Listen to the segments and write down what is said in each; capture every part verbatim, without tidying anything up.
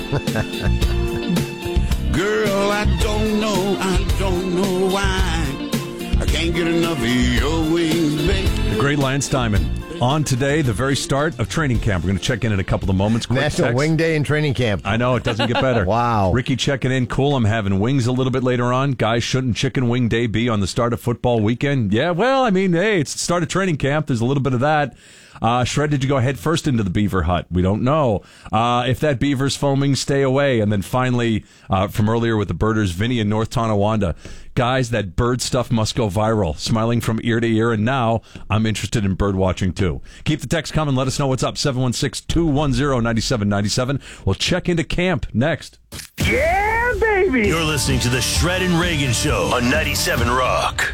Girl, I don't know, I don't know why. I can't get enough of your wings, babe. The great Lance Diamond. On today, the very start of training camp. We're going to check in in a couple of moments. Quick National text. Wing Day in training camp. I know, it doesn't get better. Wow. Ricky checking in. Cool, I'm having wings a little bit later on. Guys, shouldn't Chicken Wing Day be on the start of football weekend? Yeah, well, I mean, hey, it's the start of training camp. There's a little bit of that. Uh, Shred, did you go head first into the beaver hut? We don't know. Uh, if that beaver's foaming, stay away. And then finally, uh, from earlier with the birders, Vinny in North Tonawanda. Guys, that bird stuff must go viral. Smiling from ear to ear. And now I'm interested in bird watching too. Keep the text coming. Let us know what's up. seven one six, two one zero, nine seven nine seven. We'll check into camp next. Yeah, baby. You're listening to the Shred and Reagan Show on ninety-seven Rock.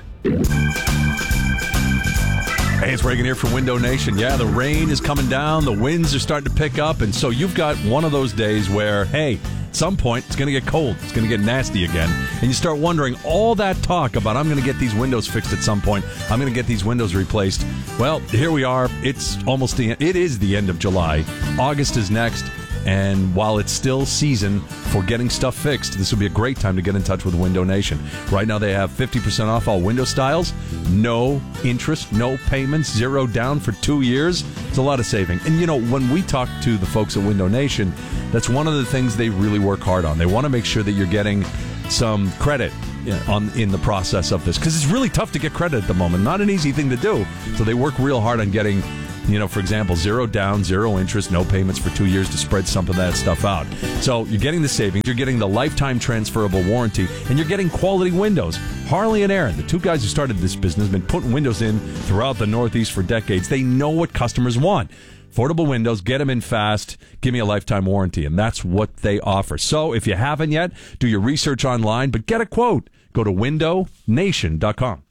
Hey, it's Reagan here from Window Nation. Yeah, the rain is coming down. The winds are starting to pick up. And so you've got one of those days where, hey, at some point, it's going to get cold. It's going to get nasty again. And you start wondering, all that talk about, I'm going to get these windows fixed at some point. I'm going to get these windows replaced. Well, here we are. It's almost the end. It is the end of July. August is next. And while it's still season for getting stuff fixed, this would be a great time to get in touch with Window Nation. Right now they have fifty percent off all window styles, no interest, no payments, zero down for two years. It's a lot of saving. And, you know, when we talk to the folks at Window Nation, that's one of the things they really work hard on. They want to make sure that you're getting some credit on in the process of this, because it's really tough to get credit at the moment. Not an easy thing to do. So they work real hard on getting, you know, for example, zero down, zero interest, no payments for two years to spread some of that stuff out. So you're getting the savings, you're getting the lifetime transferable warranty, and you're getting quality windows. Harley and Aaron, the two guys who started this business, have been putting windows in throughout the Northeast for decades. They know what customers want. Affordable windows, get them in fast, give me a lifetime warranty, and that's what they offer. So if you haven't yet, do your research online, but get a quote. Go to window nation dot com.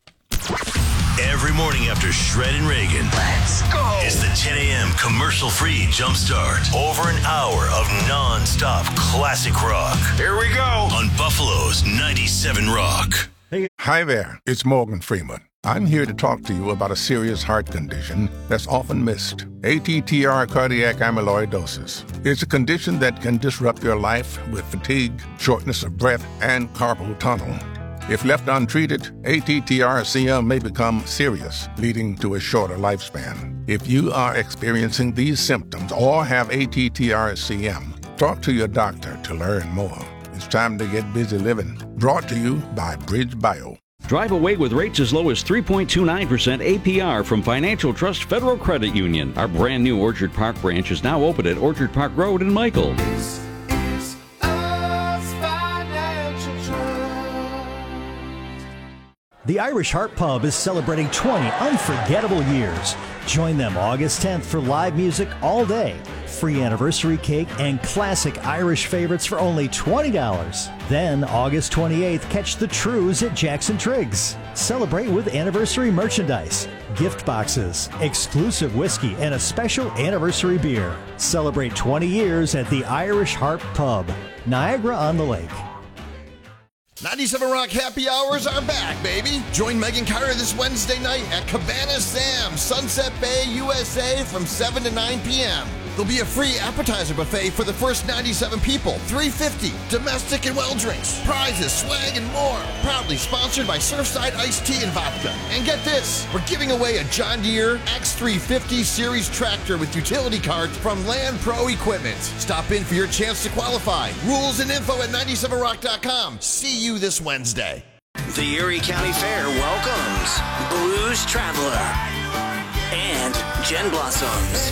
Every morning after Shred and Reagan, let's go. It's the ten a.m. commercial-free jumpstart. Over an hour of non-stop classic rock. Here we go. On Buffalo's ninety-seven Rock. Hi there, it's Morgan Freeman. I'm here to talk to you about a serious heart condition that's often missed. A T T R cardiac amyloidosis. It's a condition that can disrupt your life with fatigue, shortness of breath, and carpal tunnel. If left untreated, A T T R C M may become serious, leading to a shorter lifespan. If you are experiencing these symptoms or have A T T R C M, talk to your doctor to learn more. It's time to get busy living. Brought to you by Bridge Bio. Drive away with rates as low as three point two nine percent A P R from Financial Trust Federal Credit Union. Our brand new Orchard Park branch is now open at Orchard Park Road in Michael. The Irish Heart Pub is celebrating twenty unforgettable years. Join them August tenth for live music all day, free anniversary cake, and classic Irish favorites for only twenty dollars. Then August twenty-eighth, catch the Trues at Jackson Triggs. Celebrate with anniversary merchandise, gift boxes, exclusive whiskey, and a special anniversary beer. Celebrate twenty years at the Irish Heart Pub, Niagara-on-the-Lake. ninety-seven Rock Happy Hours are back, baby. Join Megan Carter this Wednesday night at Cabana Sam's, Sunset Bay, U S A from seven to nine p.m. There'll be a free appetizer buffet for the first ninety-seven people, three dollars and fifty cents, domestic and well drinks, prizes, swag, and more. Proudly sponsored by Surfside Iced Tea and Vodka. And get this, we're giving away a John Deere X three fifty series tractor with utility cards from Land Pro Equipment. Stop in for your chance to qualify. Rules and info at ninety-seven rock dot com. See you this Wednesday. The Erie County Fair welcomes Blues Traveler and Jen Blossoms.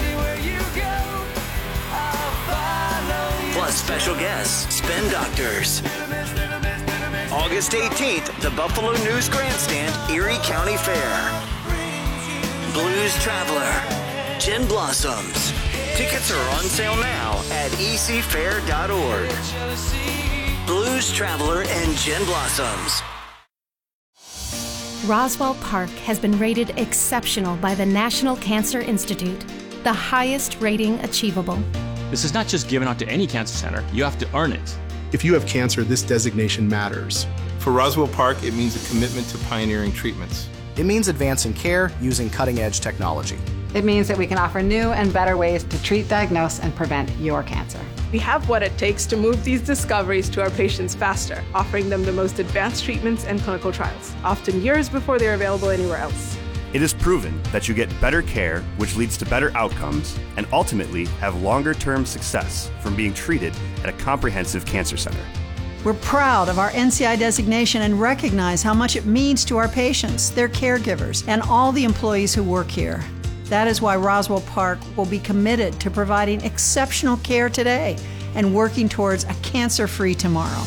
Plus special guests, Spin Doctors. August eighteenth, the Buffalo News Grandstand, Erie County Fair. Blues Traveler, Jen Blossoms. Tickets are on sale now at e c fair dot org. Blues Traveler and Jen Blossoms. Roswell Park has been rated exceptional by the National Cancer Institute, the highest rating achievable. This is not just given out to any cancer center. You have to earn it. If you have cancer, this designation matters. For Roswell Park, it means a commitment to pioneering treatments. It means advancing care using cutting-edge technology. It means that we can offer new and better ways to treat, diagnose, and prevent your cancer. We have what it takes to move these discoveries to our patients faster, offering them the most advanced treatments and clinical trials, often years before they're available anywhere else. It is proven that you get better care, which leads to better outcomes, and ultimately have longer-term success from being treated at a comprehensive cancer center. We're proud of our N C I designation and recognize how much it means to our patients, their caregivers, and all the employees who work here. That is why Roswell Park will be committed to providing exceptional care today and working towards a cancer-free tomorrow.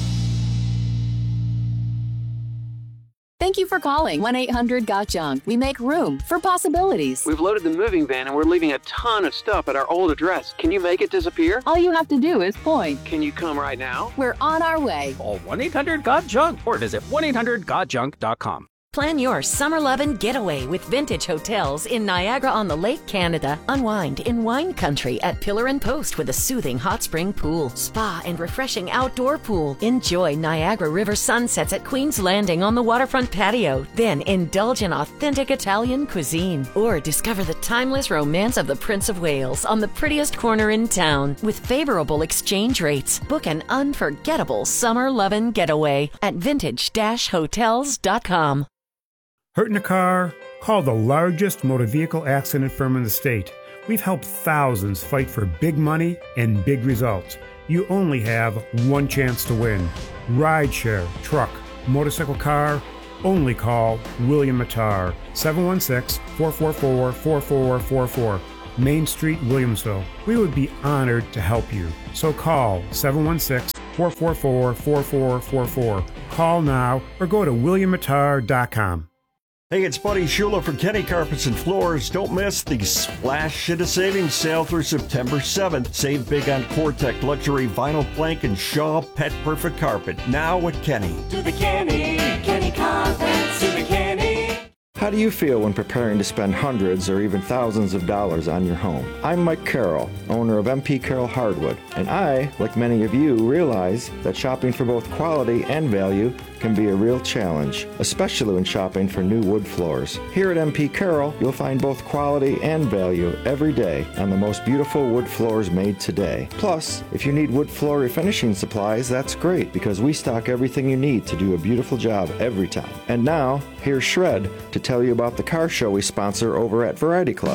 Thank you for calling one eight hundred got junk. We make room for possibilities. We've loaded the moving van and we're leaving a ton of stuff at our old address. Can you make it disappear? All you have to do is point. Can you come right now? We're on our way. Call one eight hundred got junk or visit one eight hundred got junk dot com. Plan your summer lovin' getaway with Vintage Hotels in Niagara-on-the-Lake, Canada. Unwind in wine country at Pillar and Post with a soothing hot spring pool, spa, and refreshing outdoor pool. Enjoy Niagara River sunsets at Queen's Landing on the waterfront patio. Then indulge in authentic Italian cuisine. Or discover the timeless romance of the Prince of Wales on the prettiest corner in town. With favorable exchange rates, book an unforgettable summer lovin' getaway at vintage dash hotels dot com. Hurt in a car? Call the largest motor vehicle accident firm in the state. We've helped thousands fight for big money and big results. You only have one chance to win. Rideshare, truck, motorcycle, car, only call William Mattar, seven one six, four four four, four four four four, Main Street, Williamsville. We would be honored to help you. So call seven one six, four four four, four four four four. Call now or go to william mattar dot com. Hey, it's Buddy Shula for Kenny Carpets and Floors. Don't miss the Splash Shit of Savings sale through September seventh. Save big on Cortec Luxury Vinyl Plank and Shaw Pet Perfect Carpet. Now at Kenny. To the Kenny, Kenny Carpets, to the Kenny. How do you feel when preparing to spend hundreds or even thousands of dollars on your home? I'm Mike Carroll, owner of M P Carroll Hardwood, and I, like many of you, realize that shopping for both quality and value can be a real challenge, especially when shopping for new wood floors. Here at M P Carroll, you'll find both quality and value every day on the most beautiful wood floors made today. Plus, if you need wood floor refinishing supplies, that's great because we stock everything you need to do a beautiful job every time. And now, here's Shred to tell you about the car show we sponsor over at Variety Club.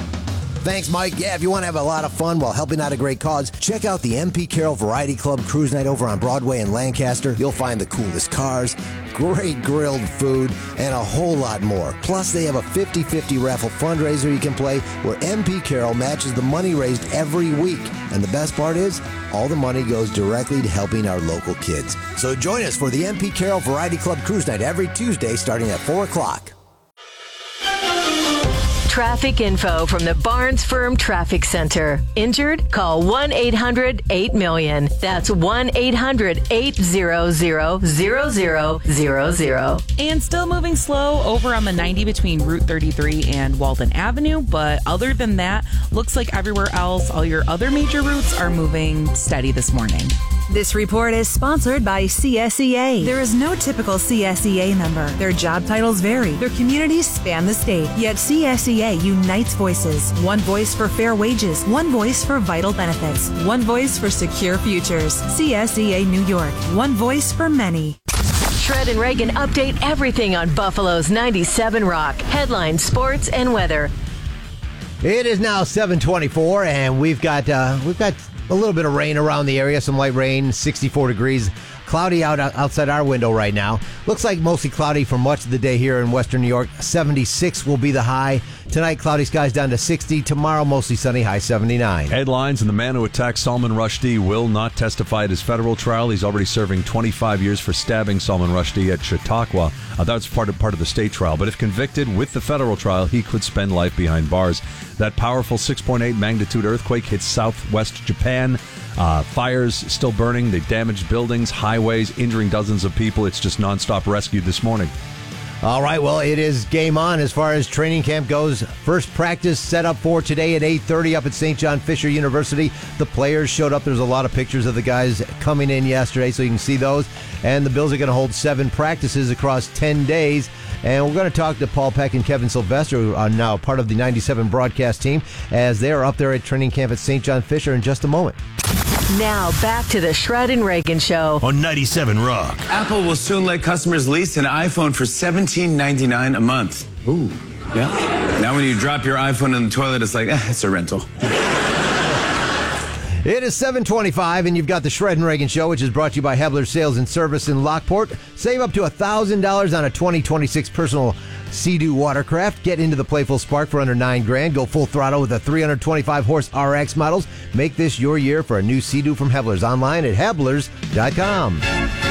Thanks, Mike. Yeah, if you want to have a lot of fun while helping out a great cause, check out the M P Carroll Variety Club Cruise Night over on Broadway in Lancaster. You'll find the coolest cars, great grilled food, and a whole lot more. Plus, they have a fifty fifty raffle fundraiser you can play where M P Carroll matches the money raised every week. And the best part is, all the money goes directly to helping our local kids. So join us for the M P Carroll Variety Club Cruise Night every Tuesday starting at four o'clock. Traffic info from the Barnes Firm Traffic Center. Injured? Call one eight hundred eight million. That's one eight hundred eight hundred zero zero zero zero. And still moving slow over on the ninety between Route thirty-three and Walden Avenue. But other than that, looks like everywhere else, all your other major routes are moving steady this morning. This report is sponsored by C S E A. There is no typical C S E A member. Their job titles vary. Their communities span the state. Yet C S E A unites voices. One voice for fair wages. One voice for vital benefits. One voice for secure futures. C S E A New York. One voice for many. Shred and Reagan update everything on Buffalo's ninety-seven Rock. Headlines, sports, and weather. It is now seven twenty-four, and we've got uh, we've got a little bit of rain around the area, some light rain, sixty-four degrees. Cloudy out outside our window right now. Looks like mostly cloudy for much of the day here in western New York. seventy-six will be the high. Tonight, cloudy skies down to sixty. Tomorrow, mostly sunny, high seventy-nine. Headlines, and the man who attacked Salman Rushdie will not testify at his federal trial. He's already serving twenty-five years for stabbing Salman Rushdie at Chautauqua. Uh, that's part of, part of the state trial. But if convicted with the federal trial, he could spend life behind bars. That powerful six point eight magnitude earthquake hit southwest Japan. Uh, fires still burning. They damaged buildings, highways, injuring dozens of people. It's just nonstop rescue this morning. All right, well, it is game on as far as training camp goes. First practice set up for today at eight thirty up at Saint John Fisher University. The players showed up. There's a lot of pictures of the guys coming in yesterday, so you can see those. And the Bills are going to hold seven practices across ten days. And we're going to talk to Paul Peck and Kevin Sylvester, who are now part of the ninety-seven broadcast team, as they are up there at training camp at Saint John Fisher in just a moment. Now back to the Shred and Reagan Show on ninety-seven Rock. Apple will soon let customers lease an iPhone for seventeen ninety-nine a month. Ooh. Yeah. Now when you drop your iPhone in the toilet, it's like, eh, it's a rental. It is seven twenty-five, and you've got the Shred and Reagan Show, which is brought to you by Hebler Sales and Service in Lockport. Save up to one thousand dollars on a twenty twenty-six personal Sea-Doo watercraft. Get into the Playful Spark for under nine grand. Go full throttle with the three hundred twenty-five horse R X models. Make this your year for a new Sea-Doo from Hebler's. Online at Heblers dot com.